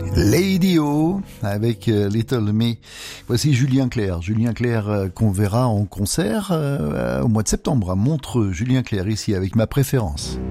Lady O avec Little Me. Voici Julien Clerc. Julien Clerc qu'on verra en concert au mois de septembre à Montreux. Julien Clerc ici avec Ma Préférence.